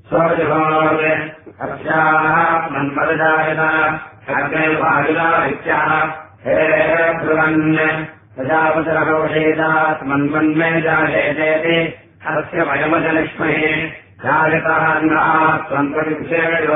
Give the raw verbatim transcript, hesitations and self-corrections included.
स्वजुहोरे अस्याः मन्मदजायत अग्ने वायुलादित्याः हे ब्रुवन् प्रजापतिरघोषेतात् मन्मन्मे जायेतेति अस्य वयमजनिष्महे जायतः अन्नाः त्वम् प्रतिक्षेयो